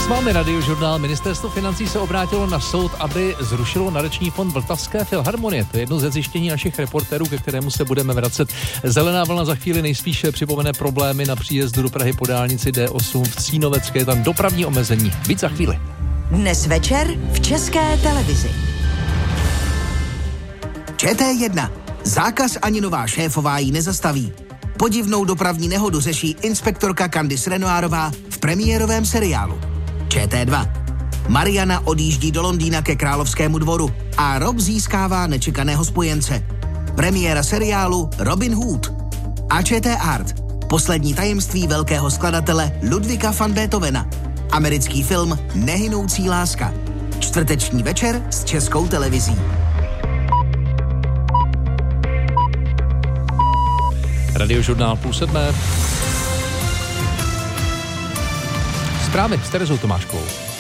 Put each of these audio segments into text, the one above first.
S vámi Radiožurnál. Ministerstvo financí se obrátilo na soud, aby zrušilo nadační fond Vltavské filharmonie. To je jedno ze zjištění našich reportérů, ke kterému se budeme vracet. Zelená vlna za chvíli nejspíše připomene problémy na příjezdu do Prahy po dálnici D8 v Cínovecké. Je tam dopravní omezení. Víc za chvíli. Dnes večer v České televizi. ČT1. Zákaz ani nová šéfová ji nezastaví. Podivnou dopravní nehodu řeší inspektorka Candice Renoirová v premiérovém seriálu. ČT2. Mariana odjíždí do Londýna ke Královskému dvoru a Rob získává nečekaného spojence. Premiéra seriálu Robin Hood. A ČT Art. Poslední tajemství velkého skladatele Ludvíka van Beethovena. Americký film Nehynoucí láska. Čtvrteční večer s Českou televizí. Radiožurnál +7. Zprávy s Terezou Tomáškovou.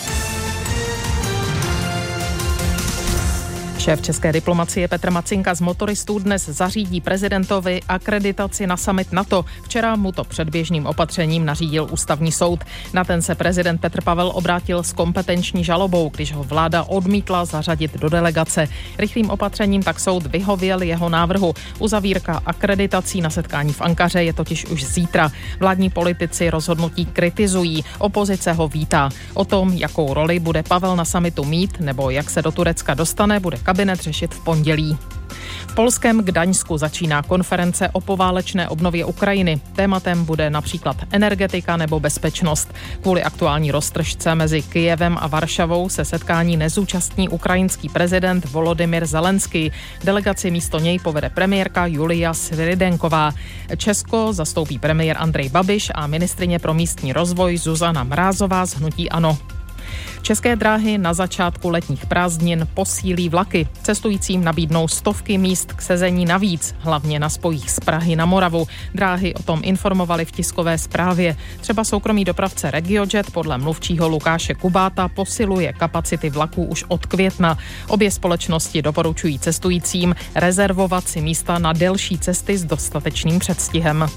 Šéf české diplomacie Petr Macinka z motoristů dnes zařídí prezidentovi akreditaci na summit NATO. Včera mu to předběžným opatřením nařídil ústavní soud. Na ten se prezident Petr Pavel obrátil s kompetenční žalobou, když ho vláda odmítla zařadit do delegace. Rychlým opatřením tak soud vyhověl jeho návrhu. Uzavírka akreditací na setkání v Ankaře je totiž už zítra. Vládní politici rozhodnutí kritizují, opozice ho vítá. O tom, jakou roli bude Pavel na summitu mít nebo jak se do Turecka dostane, bude kabinet řešit v pondělí. V polském Gdaňsku začíná konference o poválečné obnově Ukrajiny. Tématem bude například energetika nebo bezpečnost. Kvůli aktuální roztržce mezi Kyjevem a Varšavou se setkání nezúčastní ukrajinský prezident Volodymyr Zelenský. Delegaci místo něj povede premiérka Julia Svirydenková. Česko zastoupí premiér Andrej Babiš a ministryně pro místní rozvoj Zuzana Mrázová z hnutí ANO. České dráhy na začátku letních prázdnin posílí vlaky. Cestujícím nabídnou stovky míst k sezení navíc, hlavně na spojích z Prahy na Moravu. Dráhy o tom informovali v tiskové zprávě. Třeba soukromý dopravce RegioJet podle mluvčího Lukáše Kubáta posiluje kapacity vlaků už od května. Obě společnosti doporučují cestujícím rezervovat si místa na delší cesty s dostatečným předstihem.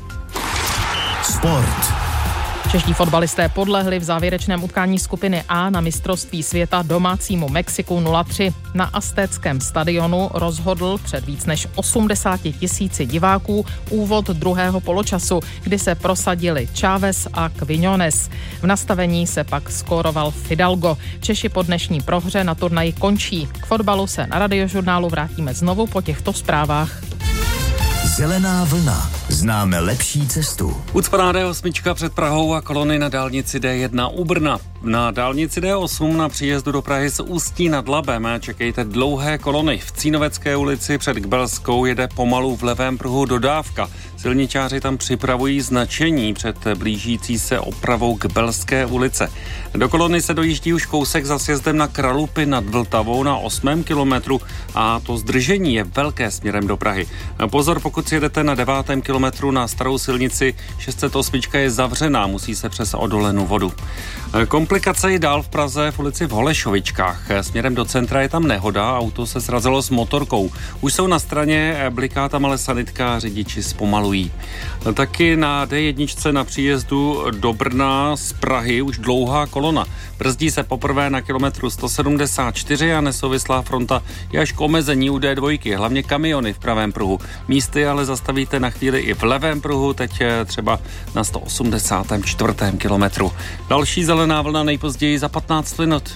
Sport. Čeští fotbalisté podlehli v závěrečném utkání skupiny A na mistrovství světa domácímu Mexiku 0-3. Na Aztéckém stadionu rozhodl před víc než 80 000 diváků úvod druhého poločasu, kdy se prosadili Chávez a Quiñones. V nastavení se pak skóroval Fidalgo. Češi po dnešní prohře na turnaji končí. K fotbalu se na Radiožurnálu vrátíme znovu po těchto zprávách. Zelená vlna. Známe lepší cestu. Ucpaná D8 před Prahou a kolony na dálnici D1 u Brna. Na dálnici D8 na příjezdu do Prahy z Ústí nad Labem čekejte dlouhé kolony. V Cínovecké ulici před Kbelskou jede pomalu v levém pruhu dodávka. Silničáři tam připravují značení před blížící se opravou Kbelské ulice. Do kolony se dojíždí už kousek za sjezdem na Kralupy nad Vltavou na 8. kilometru a to zdržení je velké směrem do Prahy. Pozor, pokud si jedete na 9. kilometru na starou silnici, 608 je zavřená, musí se přes Odolenu vodu. Komplikace je dál v Praze v ulici v Holešovičkách. Směrem do centra je tam nehoda, auto se srazilo s motorkou. Už jsou na straně, bliká tam ale sanitka a řidiči zpomalují. Taky na D1 na příjezdu do Brna z Prahy už dlouhá kolona. Brzdí se poprvé na kilometru 174 a nesouvislá fronta je až k omezení u D2, hlavně kamiony v pravém pruhu. Místy ale zastavíte na chvíli i v levém pruhu, teď třeba na 184. kilometru. Další zelená vlna nejpozději za 15 minut.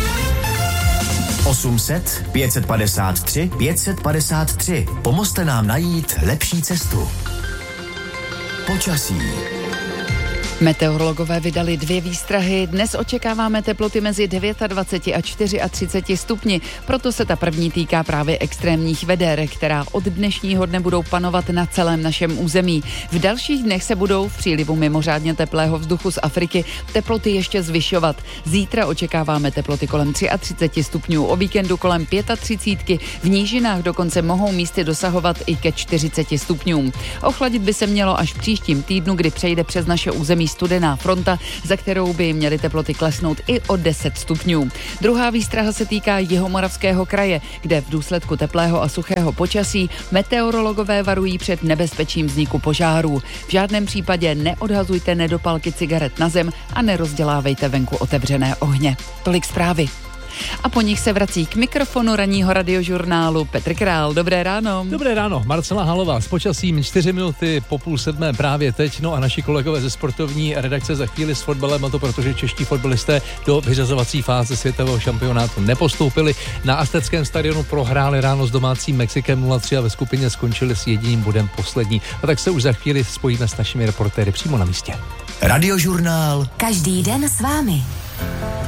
800 553 553. Pomozte nám najít lepší cestu. Počasí. Meteorologové vydali 2 výstrahy. Dnes očekáváme teploty mezi 29 a 34 stupni, proto se ta první týká právě extrémních veder, která od dnešního dne budou panovat na celém našem území. V dalších dnech se budou v přílivu mimořádně teplého vzduchu z Afriky teploty ještě zvyšovat. Zítra očekáváme teploty kolem 33 stupňů, o víkendu kolem 35, v nížinách dokonce mohou místy dosahovat i ke 40 stupňům. Ochladit by se mělo až v příštím týdnu, kdy přejde přes naše území studená fronta, za kterou by měly teploty klesnout i o 10 stupňů. Druhá výstraha se týká Jihomoravského kraje, kde v důsledku teplého a suchého počasí meteorologové varují před nebezpečím vzniku požárů. V žádném případě neodhazujte nedopalky cigaret na zem a nerozdělávejte venku otevřené ohně. Tolik zprávy. A po nich se vrací k mikrofonu ranního radiožurnálu Petr Král. Dobré ráno. Dobré ráno, Marcela Halová s počasím 4 minuty po 6:30 právě teď. No a naši kolegové ze sportovní redakce za chvíli s fotbalem, a to protože čeští fotbalisté do vyřazovací fáze světového šampionátu nepostoupili. Na Azteckém stadionu prohráli ráno s domácím Mexikem 0-3 a ve skupině skončili s jediným bodem poslední. A tak se už za chvíli spojíme s našimi reportéry přímo na místě. Radiožurnál. Každý den s vámi.